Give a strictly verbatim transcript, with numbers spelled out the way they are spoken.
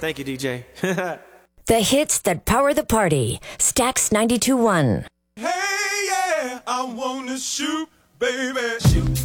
Thank you, D J. The hits that power the party. Stax ninety-two point one. Hey, yeah, I wanna shoot, baby. Shoot.